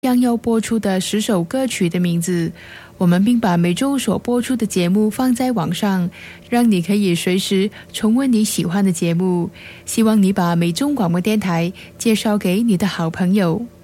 将要播出的10首歌曲的名字。我们并把每周所播出的节目放在网上，让你可以随时重温你喜欢的节目。希望你把美中广播电台介绍给你的好朋友。